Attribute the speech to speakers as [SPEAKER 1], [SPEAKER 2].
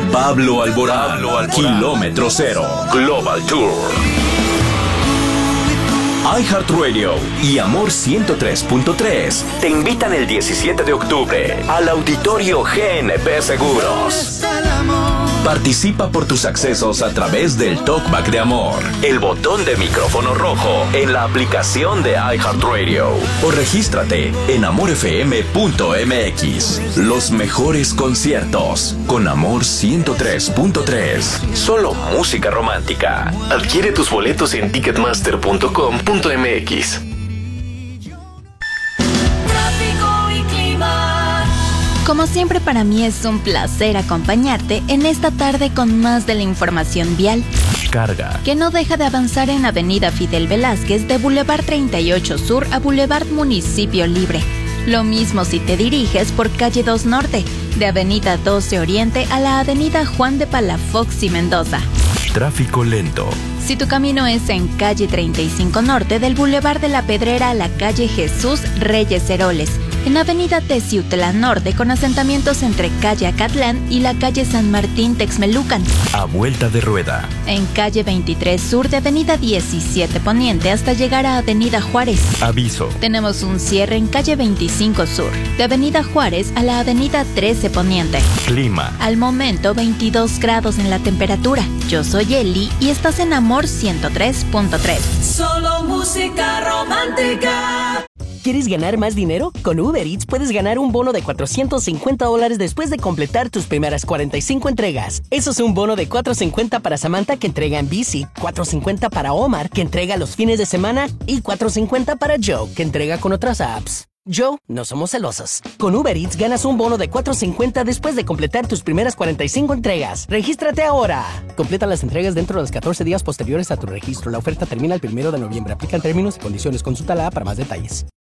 [SPEAKER 1] Pablo Alborán, Kilómetro Cero, Global Tour. iHeartRadio y Amor 103.3 te invitan el 17 de octubre al Auditorio GNP Seguros. Participa por tus accesos a través del Talkback de Amor, el botón de micrófono rojo en la aplicación de iHeartRadio o regístrate en amorfm.mx. Los mejores conciertos con Amor 103.3. Solo música romántica.
[SPEAKER 2] Adquiere tus boletos en ticketmaster.com.mx.
[SPEAKER 3] Como siempre, para mí es un placer acompañarte en esta tarde con más de la información vial.
[SPEAKER 1] Carga.
[SPEAKER 3] Que no deja de avanzar en Avenida Fidel Velázquez de Boulevard 38 Sur a Boulevard Municipio Libre. Lo mismo si te diriges por Calle 2 Norte, de Avenida 12 Oriente a la Avenida Juan de Palafox y Mendoza.
[SPEAKER 1] Tráfico lento.
[SPEAKER 3] Si tu camino es en Calle 35 Norte, del Boulevard de la Pedrera a la Calle Jesús Reyes Heroles, en Avenida Teciutlán Norte, con asentamientos entre Calle Acatlán y la Calle San Martín Texmelucan.
[SPEAKER 1] A vuelta de rueda.
[SPEAKER 3] En Calle 23 Sur, de Avenida 17 Poniente hasta llegar a Avenida Juárez.
[SPEAKER 1] Aviso.
[SPEAKER 3] Tenemos un cierre en Calle 25 Sur, de Avenida Juárez a la Avenida 13 Poniente.
[SPEAKER 1] Clima.
[SPEAKER 3] Al momento, 22 grados en la temperatura. Yo soy Eli y estás en Amor 103.3.
[SPEAKER 4] Solo música romántica.
[SPEAKER 5] ¿Quieres ganar más dinero? Con Uber Eats puedes ganar un bono de $450 después de completar tus primeras 45 entregas. Eso es un bono de $450 para Samantha, que entrega en bici, $450 para Omar, que entrega los fines de semana, y $450 para Joe, que entrega con otras apps. Joe, no somos celosos. Con Uber Eats ganas un bono de $450 después de completar tus primeras 45 entregas. ¡Regístrate ahora! Completa las entregas dentro de los 14 días posteriores a tu registro. La oferta termina el 1 de noviembre. Aplican términos y condiciones. Consulta la app para más detalles.